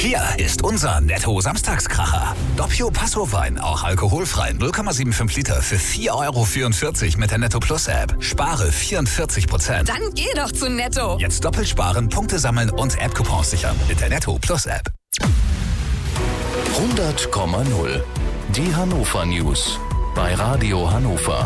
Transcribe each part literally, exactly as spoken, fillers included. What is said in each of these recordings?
Hier ist unser Netto-Samstagskracher. Doppio Passo-Wein, auch alkoholfrei, null Komma fünfundsiebzig Liter für vier Euro vierundvierzig mit der Netto Plus App. Spare vierundvierzig Prozent. Dann geh doch zu Netto. Jetzt doppelt sparen, Punkte sammeln und App-Coupons sichern mit der Netto Plus App. hundert Komma null. Die Hannover News bei Radio Hannover.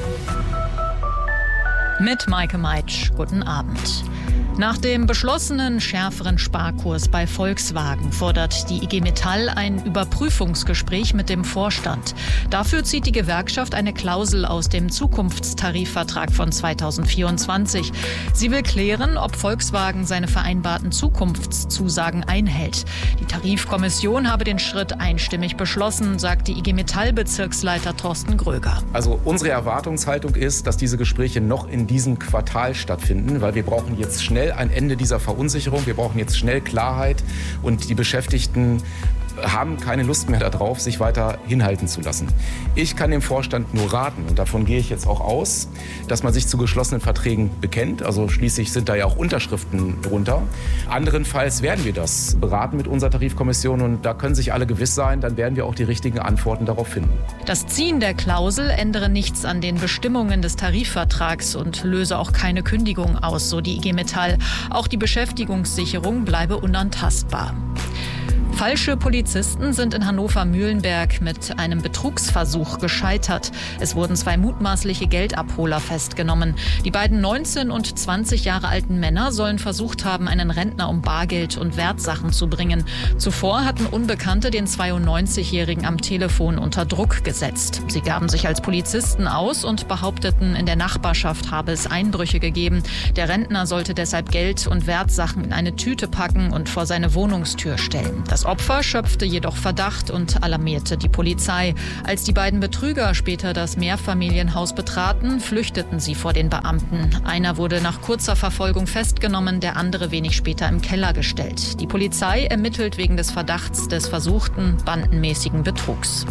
Mit Maike Meitsch. Guten Abend. Nach dem beschlossenen schärferen Sparkurs bei Volkswagen fordert die I G Metall ein Überprüfungsgespräch mit dem Vorstand. Dafür zieht die Gewerkschaft eine Klausel aus dem Zukunftstarifvertrag von zweitausendvierundzwanzig. Sie will klären, ob Volkswagen seine vereinbarten Zukunftszusagen einhält. Die Tarifkommission habe den Schritt einstimmig beschlossen, sagt die I G Metall-Bezirksleiter Thorsten Gröger. Also unsere Erwartungshaltung ist, dass diese Gespräche noch in diesem Quartal stattfinden, weil wir brauchen jetzt schnell ein Ende dieser Verunsicherung. Wir brauchen jetzt schnell Klarheit und die Beschäftigten haben keine Lust mehr darauf, sich weiter hinhalten zu lassen. Ich kann dem Vorstand nur raten, und davon gehe ich jetzt auch aus, dass man sich zu geschlossenen Verträgen bekennt. Also schließlich sind da ja auch Unterschriften drunter. Anderenfalls werden wir das beraten mit unserer Tarifkommission und da können sich alle gewiss sein, dann werden wir auch die richtigen Antworten darauf finden. Das Ziehen der Klausel ändere nichts an den Bestimmungen des Tarifvertrags und löse auch keine Kündigung aus, so die I G Metall. Auch die Beschäftigungssicherung bleibe unantastbar. Falsche Polizisten sind in Hannover-Mühlenberg mit einem Betrugsversuch gescheitert. Es wurden zwei mutmaßliche Geldabholer festgenommen. Die beiden neunzehn und zwanzig Jahre alten Männer sollen versucht haben, einen Rentner um Bargeld und Wertsachen zu bringen. Zuvor hatten Unbekannte den zweiundneunzigjährigen am Telefon unter Druck gesetzt. Sie gaben sich als Polizisten aus und behaupteten, in der Nachbarschaft habe es Einbrüche gegeben. Der Rentner sollte deshalb Geld und Wertsachen in eine Tüte packen und vor seine Wohnungstür stellen. Das Opfer schöpfte jedoch Verdacht und alarmierte die Polizei. Als die beiden Betrüger später das Mehrfamilienhaus betraten, flüchteten sie vor den Beamten. Einer wurde nach kurzer Verfolgung festgenommen, der andere wenig später im Keller gestellt. Die Polizei ermittelt wegen des Verdachts des versuchten bandenmäßigen Betrugs.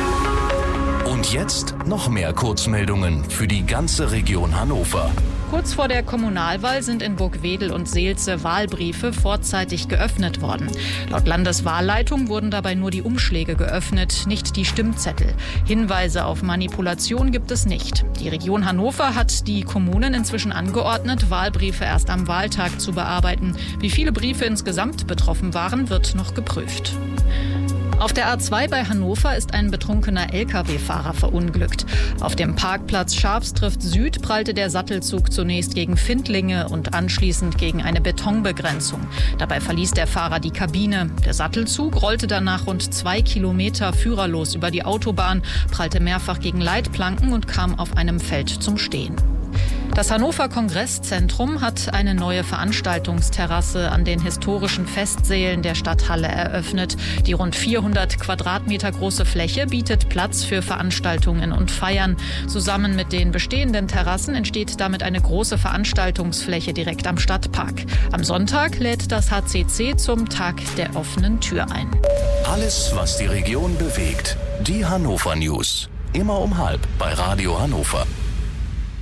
Und jetzt noch mehr Kurzmeldungen für die ganze Region Hannover. Kurz vor der Kommunalwahl sind in Burgwedel und Seelze Wahlbriefe vorzeitig geöffnet worden. Laut Landeswahlleitung wurden dabei nur die Umschläge geöffnet, nicht die Stimmzettel. Hinweise auf Manipulation gibt es nicht. Die Region Hannover hat die Kommunen inzwischen angeordnet, Wahlbriefe erst am Wahltag zu bearbeiten. Wie viele Briefe insgesamt betroffen waren, wird noch geprüft. Auf der A zwei bei Hannover ist ein betrunkener L K W-Fahrer verunglückt. Auf dem Parkplatz Schafstrift Süd prallte der Sattelzug zunächst gegen Findlinge und anschließend gegen eine Betonbegrenzung. Dabei verließ der Fahrer die Kabine. Der Sattelzug rollte danach rund zwei Kilometer führerlos über die Autobahn, prallte mehrfach gegen Leitplanken und kam auf einem Feld zum Stehen. Das Hannover Kongresszentrum hat eine neue Veranstaltungsterrasse an den historischen Festsälen der Stadthalle eröffnet. Die rund vierhundert Quadratmeter große Fläche bietet Platz für Veranstaltungen und Feiern. Zusammen mit den bestehenden Terrassen entsteht damit eine große Veranstaltungsfläche direkt am Stadtpark. Am Sonntag lädt das H C C zum Tag der offenen Tür ein. Alles, was die Region bewegt. Die Hannover News. Immer um halb bei Radio Hannover.